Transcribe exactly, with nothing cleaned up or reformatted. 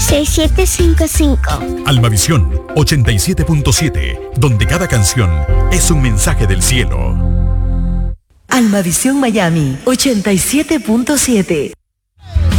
seis siete cinco cinco. Almavisión ochenta y siete punto siete, donde cada canción es un mensaje del cielo. Almavisión Miami ochenta y siete punto siete.